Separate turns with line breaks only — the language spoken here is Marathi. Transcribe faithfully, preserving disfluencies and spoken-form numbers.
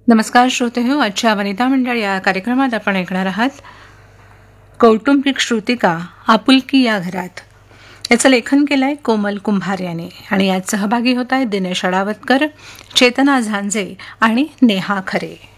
नमस्कार श्रोते हो, आजच्या वनिता मंडळ या कार्यक्रमात आपण ऐकणार आहात कौटुंबिक श्रुतिका आपुलकी या घरात. याचं लेखन केलंय कोमल कुंभार याने आणि यात सहभागी होत आहेत दिनेश अडावतकर, चेतना झांजे आणि नेहा खरे.